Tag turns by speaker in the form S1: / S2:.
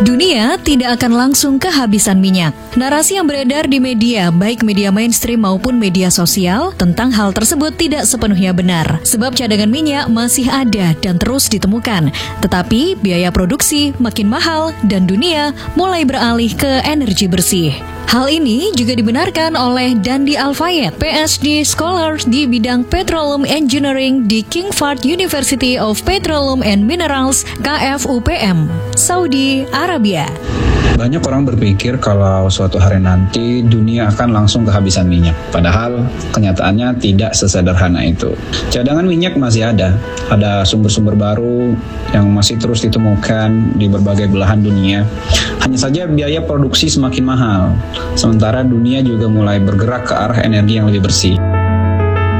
S1: Dunia tidak akan langsung kehabisan minyak. Narasi yang beredar di media, baik media mainstream maupun media sosial, tentang hal tersebut tidak sepenuhnya benar. Sebab cadangan minyak masih ada dan terus ditemukan. Tetapi biaya produksi makin mahal dan dunia mulai beralih ke energi bersih. Hal ini juga dibenarkan oleh Dandi Al-Fayed, PhD Scholar di bidang Petroleum Engineering di King Fahd University of Petroleum and Minerals, KFUPM, Saudi Arabia.
S2: Banyak orang berpikir kalau suatu hari nanti dunia akan langsung kehabisan minyak. Padahal kenyataannya tidak sesederhana itu. Cadangan minyak masih ada sumber-sumber baru yang masih terus ditemukan di berbagai belahan dunia. Hanya saja biaya produksi semakin mahal, sementara dunia juga mulai bergerak ke arah energi yang lebih bersih.